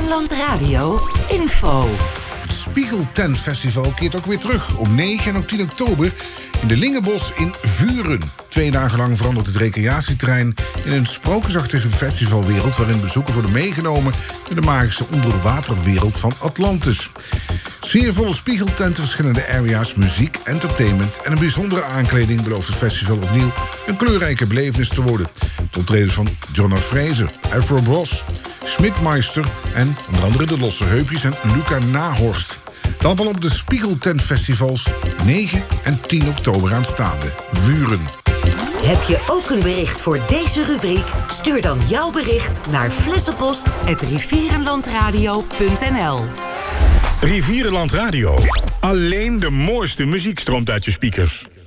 Rivierenland Radio info. Het Spiegeltent Festival keert ook weer terug op 9 en op 10 oktober in de Lingenbos in Vuren. 2 dagen lang verandert het recreatieterrein in een sprookjesachtige festivalwereld waarin bezoekers worden meegenomen in de magische onderwaterwereld van Atlantis. Sfeervolle spiegeltenten, verschillende area's, muziek, entertainment en een bijzondere aankleding belooft het festival opnieuw een kleurrijke belevenis te worden. De optredens van Jonna Fraser, Afro Bros, Schmidmeister en onder andere de Losse Heupjes en Luca Nahorst. Dat allemaal op de Spiegeltent Festivals 9 en 10 oktober aanstaande. Vuren. Heb je ook een bericht voor deze rubriek? Stuur dan jouw bericht naar flessenpost@rivierenlandradio.nl. Rivierenland Radio. Alleen de mooiste muziek stroomt uit je speakers.